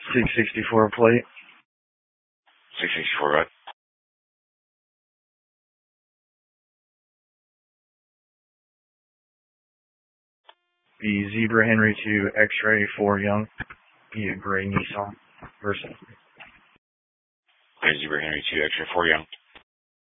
664 plate. 664, right? The Zebra Henry 2 X-Ray 4 Young. Be a gray Nissan Versa. Okay, Zebra Henry 2 X-Ray 4 Young.